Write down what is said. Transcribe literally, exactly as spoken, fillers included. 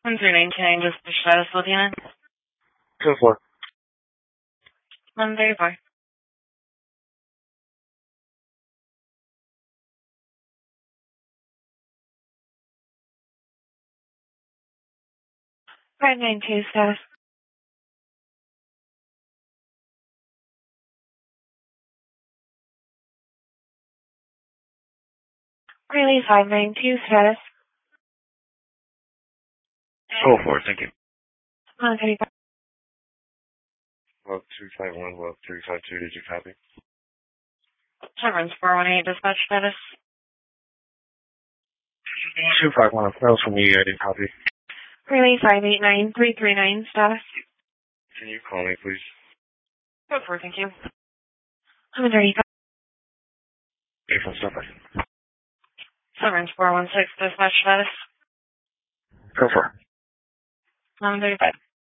one three nine ten, just the status with you. Two four. one thirty-four. five nine two status. Riley five nine two status. Oh four, thank you. one thirty-five. Well, two five one, well, three five two, did you copy? Severance four one eight, dispatch status. two five one, that was from you, I didn't copy. Riley five eight nine three three nine status. Can you call me, please? Go for it, thank you. one thirty-five. eight one seven. Severance four one six, dispatch status. Go for it. one thirty-five.